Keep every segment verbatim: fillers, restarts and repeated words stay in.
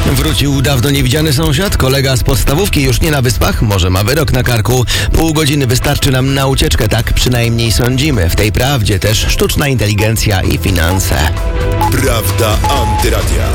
Wrócił dawno niewidziany sąsiad, kolega z podstawówki już nie na wyspach, może ma wyrok na karku. Pół godziny wystarczy nam na ucieczkę, tak przynajmniej sądzimy. W tej prawdzie też sztuczna inteligencja i finanse. Prawda Antyradia.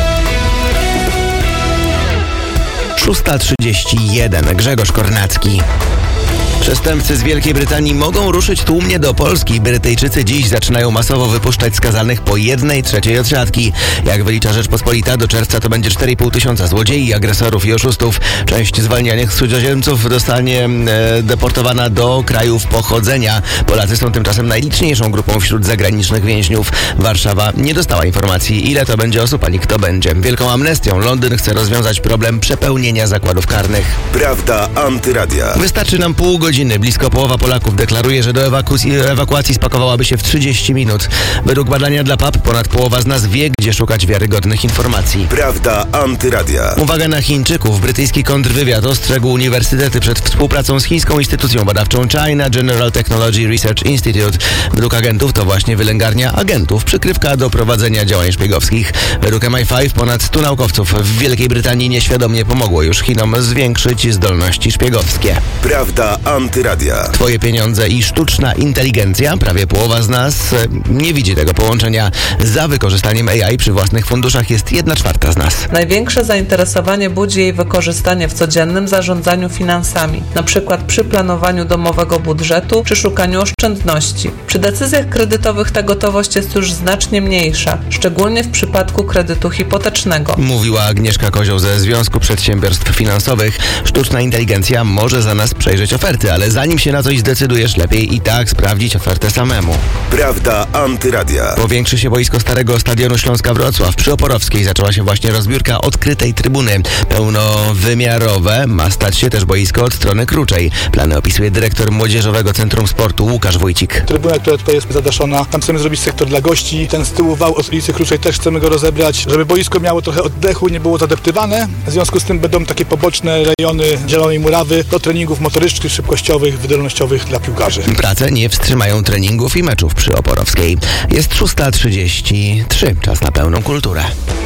szósta trzydzieści jeden. Grzegorz Kornacki. Przestępcy z Wielkiej Brytanii mogą ruszyć tłumnie do Polski. Brytyjczycy dziś zaczynają masowo wypuszczać skazanych po jednej trzeciej od siatki. Jak wylicza Rzeczpospolita, do czerwca to będzie cztery i pół tysiąca złodziei, agresorów i oszustów. Część zwalnianych cudzoziemców zostanie e, deportowana do krajów pochodzenia. Polacy są tymczasem najliczniejszą grupą wśród zagranicznych więźniów. Warszawa nie dostała informacji, ile to będzie osób, ani kto będzie. Wielką amnestią Londyn chce rozwiązać problem przepełnienia zakładów karnych. Prawda Antyradia. Wystarczy nam pół godziny. Blisko połowa Polaków deklaruje, że do ewakuacji, ewakuacji spakowałaby się w trzydzieści minut. Według badania dla P A P ponad połowa z nas wie, gdzie szukać wiarygodnych informacji. Prawda Antyradia. Uwaga na Chińczyków. Brytyjski kontrwywiad ostrzegł uniwersytety przed współpracą z chińską instytucją badawczą China General Technology Research Institute. Według agentów to właśnie wylęgarnia agentów, przykrywka do prowadzenia działań szpiegowskich. Według M I pięć ponad stu naukowców w Wielkiej Brytanii nieświadomie pomogło już Chinom zwiększyć zdolności szpiegowskie. Prawda Antyradia. Twoje pieniądze i sztuczna inteligencja. Prawie połowa z nas nie widzi tego połączenia. Za wykorzystaniem A I przy własnych funduszach jest jedna czwarta z nas. Największe zainteresowanie budzi jej wykorzystanie w codziennym zarządzaniu finansami, na przykład przy planowaniu domowego budżetu czy szukaniu oszczędności. Przy decyzjach kredytowych ta gotowość jest już znacznie mniejsza, szczególnie w przypadku kredytu hipotecznego. Mówiła Agnieszka Kozioł ze Związku Przedsiębiorstw Finansowych. Sztuczna inteligencja może za nas przejrzeć oferty, ale zanim się na coś zdecydujesz, lepiej i tak sprawdzić ofertę samemu. Prawda Antyradia. Powiększy się boisko starego stadionu Śląska Wrocław. Przy Oporowskiej zaczęła się właśnie rozbiórka odkrytej trybuny. Pełnowymiarowe ma stać się też boisko od strony Kruczej. Plany opisuje dyrektor Młodzieżowego Centrum Sportu Łukasz Wójcik. Trybuna, która tutaj jest zadaszona, tam chcemy zrobić sektor dla gości. Ten z tyłu wał od ulicy Kruczej też chcemy go rozebrać, żeby boisko miało trochę oddechu, nie było zadeptywane. W związku z tym będą takie poboczne rejony zielonej murawy do treningów motorycznych, szybkościowych, wydolnościowych dla piłkarzy. Prace nie wstrzymają treningów i meczów przy Oporowskiej. Jest szósta trzydzieści trzy. Czas na pełną kulturę.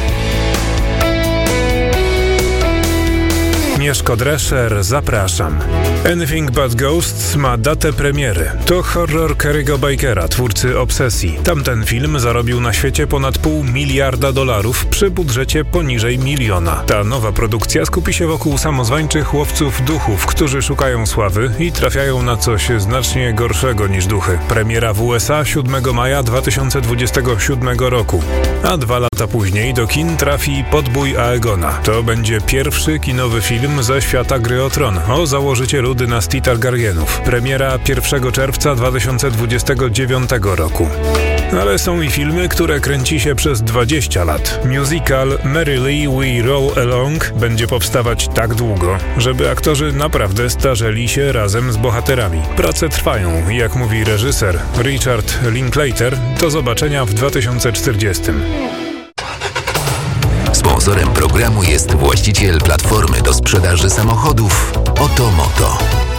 Mieszko Drescher, zapraszam. Anything But Ghosts ma datę premiery. To horror Kerry'ego Bakera, twórcy Obsesji. Tamten film zarobił na świecie ponad pół miliarda dolarów przy budżecie poniżej miliona. Ta nowa produkcja skupi się wokół samozwańczych łowców duchów, którzy szukają sławy i trafiają na coś znacznie gorszego niż duchy. Premiera w U S A siódmego maja dwa tysiące dwudziestego siódmego roku. A dwa lata później do kin trafi Podbój Aegona. To będzie pierwszy kinowy film ze świata Gry o Tron o założycielu dynastii Targaryenów. Premiera pierwszego czerwca dwa tysiące dwudziestego dziewiątego roku. Ale są i filmy, które kręci się przez dwadzieścia lat. Musical Merrily We Roll Along będzie powstawać tak długo, żeby aktorzy naprawdę starzeli się razem z bohaterami. Prace trwają, jak mówi reżyser Richard Linklater, do zobaczenia w dwa tysiące czterdziestym. Sponsorem programu jest właściciel platformy do sprzedaży samochodów Otomoto.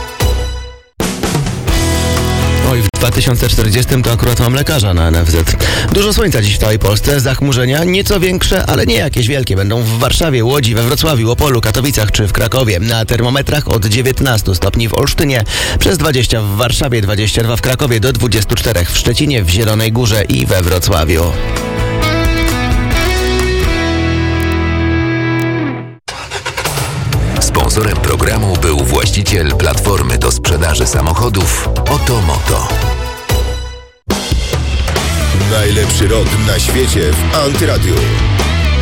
Oj, w dwa tysiące czterdziestym to akurat mam lekarza na N F Z. Dużo słońca dziś w całej Polsce, zachmurzenia nieco większe, ale nie jakieś wielkie. Będą w Warszawie, Łodzi, we Wrocławiu, Opolu, Katowicach czy w Krakowie. Na termometrach od dziewiętnastu stopni w Olsztynie, przez dwadzieścia w Warszawie, dwadzieścia dwa w Krakowie, do dwudziestu czterech w Szczecinie, w Zielonej Górze i we Wrocławiu. Sponsorem programu był właściciel platformy do sprzedaży samochodów Otomoto. Najlepszy rok na świecie w Antyradiu.